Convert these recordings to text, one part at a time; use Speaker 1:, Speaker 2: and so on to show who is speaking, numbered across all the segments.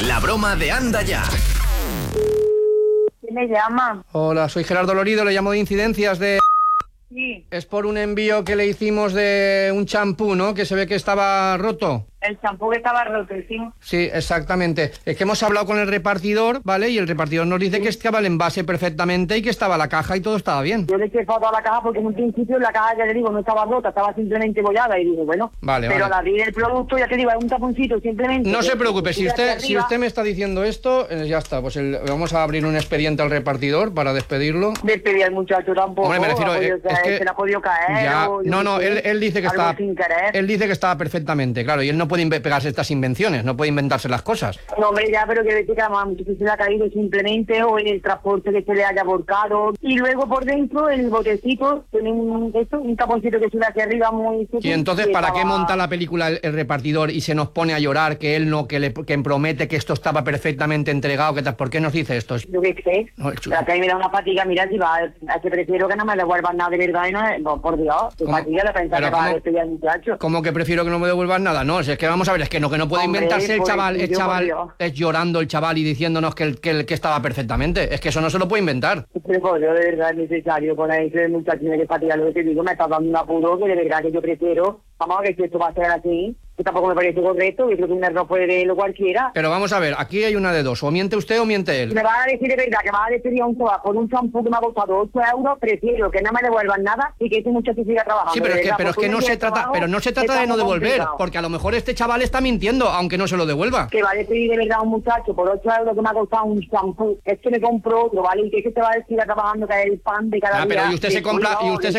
Speaker 1: La broma de Anda Ya.
Speaker 2: ¿Quién me llama?
Speaker 3: Hola, soy Gerardo Lorido, le llamo de Incidencias de...
Speaker 2: Sí.
Speaker 3: Es por un envío que le hicimos de un champú, ¿no? Que se ve que estaba roto.
Speaker 2: El champú que estaba roto, sí.
Speaker 3: Sí, exactamente. Es que hemos hablado con el repartidor, ¿vale? Y el repartidor nos dice que estaba el envase perfectamente y que estaba la caja y todo estaba bien.
Speaker 2: Yo le eché foto a la caja porque en un principio la caja, ya le digo, no estaba rota, estaba simplemente bollada y digo, bueno,
Speaker 3: vale,
Speaker 2: pero
Speaker 3: vale.
Speaker 2: al abrir el producto, ya te digo, es un taponcito simplemente.
Speaker 3: No
Speaker 2: que-
Speaker 3: se preocupe, si
Speaker 2: que
Speaker 3: usted me está diciendo esto, ya está. Pues vamos a abrir un expediente al repartidor para despedirlo.
Speaker 2: Despedí al muchacho tampoco.
Speaker 3: Hombre, me refiero,
Speaker 2: es que se le ha podido caer.
Speaker 3: Ya,
Speaker 2: o yo
Speaker 3: no,
Speaker 2: qué sé,
Speaker 3: él dice que
Speaker 2: algo
Speaker 3: está...
Speaker 2: sin querer.
Speaker 3: Él dice que estaba perfectamente, claro, y él no puede pegarse estas invenciones, no puede inventarse las cosas.
Speaker 2: No, hombre, ya, pero que decir que además mucho se le ha caído simplemente o en el transporte que se le haya volcado. Y luego por dentro el botecito tiene un taponcito que sube hacia arriba muy...
Speaker 3: Y entonces,
Speaker 2: que
Speaker 3: ¿para qué
Speaker 2: estaba-
Speaker 3: monta la película el repartidor y se nos pone a llorar que él no, que promete que esto estaba perfectamente entregado? ¿Por qué nos dice esto?
Speaker 2: Yo qué sé,
Speaker 3: No,
Speaker 2: la que a mí me da una fatiga, mira, si va, a que prefiero que no me devuelvan nada de verdad y no, por Dios, qué
Speaker 3: ¿Cómo?
Speaker 2: fatiga de pensar
Speaker 3: Pero
Speaker 2: que va a
Speaker 3: ¿cómo?
Speaker 2: despedir al muchacho.
Speaker 3: ¿Cómo que prefiero que no me devuelvan nada? No, si es que vamos a ver, es que no puede
Speaker 2: Hombre,
Speaker 3: inventarse el chaval,
Speaker 2: pobrecillo, por Dios.
Speaker 3: es llorando el chaval y diciéndonos que estaba perfectamente. Es que eso no se lo puede inventar.
Speaker 2: Pero por Dios, de verdad es necesario con ese muchacho, tiene que fatigar lo que te digo, me está dando un apuro que de verdad que yo prefiero, vamos a ver si esto va a ser así, que tampoco me parece correcto, yo creo que un error puede verlo cualquiera.
Speaker 3: Pero vamos a ver, aquí hay una de dos, o miente usted o miente él.
Speaker 2: Me vas a decir de verdad que vas a despedir a un chaval por un champú que me ha costado 8 euros, prefiero que no me devuelvan nada y que ese muchacho siga trabajando.
Speaker 3: Sí, pero
Speaker 2: de
Speaker 3: es que,
Speaker 2: verdad,
Speaker 3: pero es
Speaker 2: porque
Speaker 3: que
Speaker 2: un
Speaker 3: no
Speaker 2: día
Speaker 3: se
Speaker 2: de
Speaker 3: trata,
Speaker 2: trabajo
Speaker 3: pero no se trata de
Speaker 2: está
Speaker 3: no
Speaker 2: muy
Speaker 3: devolver,
Speaker 2: complicado.
Speaker 3: porque a lo mejor este chaval está mintiendo, aunque no se lo devuelva.
Speaker 2: Que va a despedir de verdad a un muchacho por 8 euros que me ha costado un champú. Es que me compro otro, ¿vale? Y que te va a decir trabajando que es el pan de cada día.
Speaker 3: Pero y usted se compra,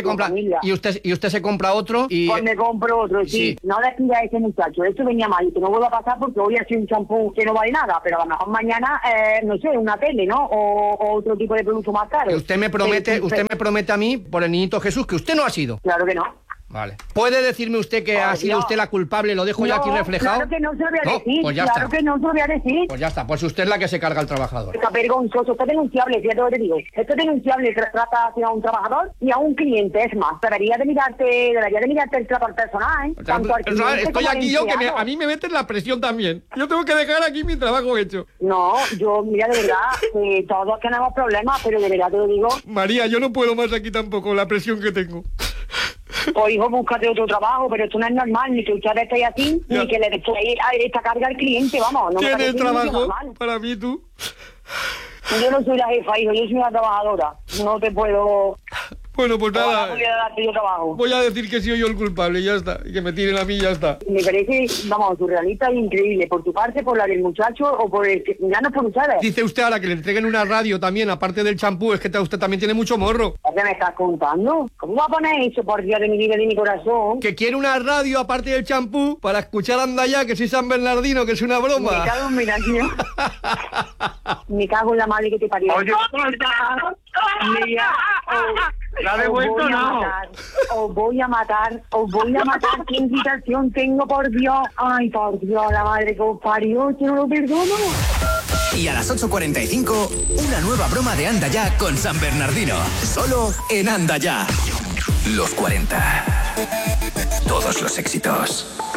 Speaker 3: y usted se compra otro y
Speaker 2: Pues me compro otro, sí.
Speaker 3: Sí.
Speaker 2: No despida a ese muchacho. Eso venía mal y que no vuelva a pasar porque hoy ha sido un champú que no vale nada, pero a lo mejor mañana, no sé, una tele, ¿no? O otro tipo de producto más caro.
Speaker 3: que usted me promete a mí por el niñito Jesús que usted no ha sido.
Speaker 2: Claro que no.
Speaker 3: Vale. ¿Puede decirme usted que
Speaker 2: Por
Speaker 3: ha sido
Speaker 2: Dios.
Speaker 3: usted la culpable? Lo dejo ya aquí
Speaker 2: No,
Speaker 3: reflejado.
Speaker 2: Claro que no se lo voy a
Speaker 3: No,
Speaker 2: decir.
Speaker 3: pues ya
Speaker 2: claro
Speaker 3: está.
Speaker 2: que no se lo voy a decir.
Speaker 3: Pues ya está, pues usted es la que se carga al trabajador.
Speaker 2: Está vergonzoso, está denunciable, fíjate lo que te digo. Esto es denunciable, trata hacia un trabajador y a un cliente, es más. Debería de mirarte el trato al personal, ¿eh? Tanto al cliente
Speaker 3: Estoy
Speaker 2: como al
Speaker 3: aquí yo,
Speaker 2: empleado.
Speaker 3: a mí me meten la presión también. Yo tengo que dejar aquí mi trabajo hecho.
Speaker 2: No, yo, mira, de verdad, todos tenemos problemas, pero de verdad te lo digo,
Speaker 3: María, yo no puedo más aquí tampoco, la presión que tengo.
Speaker 2: pues hijo, búscate otro trabajo, pero esto no es normal, ni que ustedes estéis así,
Speaker 3: Ya.
Speaker 2: ni que le deis esta carga al cliente, vamos. No me
Speaker 3: ¿Tienes
Speaker 2: parece ni
Speaker 3: trabajo
Speaker 2: normal.
Speaker 3: para mí tú?
Speaker 2: Yo no soy la jefa, hijo, yo soy una trabajadora. No te puedo...
Speaker 3: Bueno, pues
Speaker 2: Ojalá
Speaker 3: nada,
Speaker 2: pudiera darte yo trabajo.
Speaker 3: voy a decir que soy yo el culpable y ya está. Y que me tiren a mí y ya está.
Speaker 2: Me parece, vamos, surrealista e increíble. Por tu parte, por la del muchacho o por el que... Ya no es por ustedes.
Speaker 3: Dice usted ahora que le entreguen una radio también, aparte del champú, es que usted también tiene mucho morro.
Speaker 2: ¿Qué me estás contando? ¿Cómo va a poner eso, por Dios de mi vida y de mi corazón?
Speaker 3: Que quiere una radio aparte del champú para escuchar Anda Ya, que soy San Bernardino, que es una
Speaker 2: Me
Speaker 3: broma.
Speaker 2: cago en mi nación. Me cago en la madre que te parió.
Speaker 4: Oye,
Speaker 2: Mira,
Speaker 4: ¿la ha devuelto o no?
Speaker 2: Os voy a matar. ¿Qué invitación tengo, por Dios? Ay, por Dios, la madre que os parió, yo no lo perdono.
Speaker 1: Y a las 8:45, una nueva broma de Anda Ya con San Bernardino. Solo en Anda Ya. Los 40. Todos los éxitos.